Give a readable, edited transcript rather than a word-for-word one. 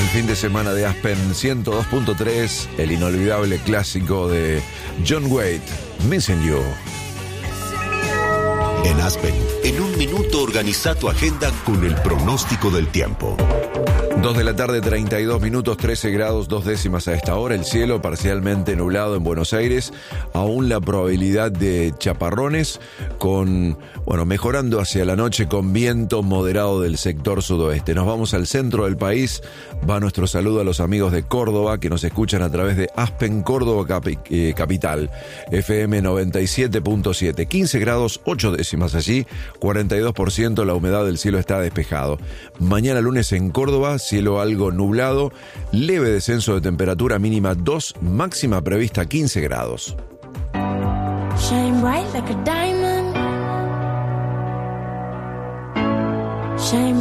fin de semana de Aspen 102.3, el inolvidable clásico de John Waite, Missing You. En Aspen, en un minuto organiza tu agenda con el pronóstico del tiempo. 2 de la tarde, 32 minutos, 13 grados, 2 décimas a esta hora. El cielo parcialmente nublado en Buenos Aires. Aún la probabilidad de chaparrones mejorando hacia la noche con viento moderado del sector sudoeste. Nos vamos al centro del país. Va nuestro saludo a los amigos de Córdoba que nos escuchan a través de Aspen Córdoba Capital, FM 97.7. 15 grados, 8 décimas allí, 42% la humedad del cielo está despejado. Mañana lunes en Córdoba, cielo algo nublado, leve descenso de temperatura, mínima 2, máxima prevista 15 grados. Shine bright like a diamond. Shine